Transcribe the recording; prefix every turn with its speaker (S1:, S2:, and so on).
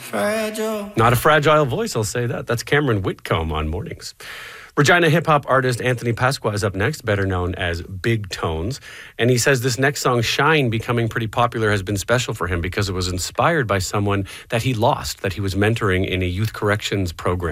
S1: fragile.
S2: Not a fragile voice, I'll say that. That's Cameron Whitcomb on Mornings. Regina hip-hop artist Anthony Pasqua is up next, better known as Big Tones. And he says this next song, Shine, becoming pretty popular, has been special for him because it was inspired by someone that he lost, that he was mentoring in a youth corrections program.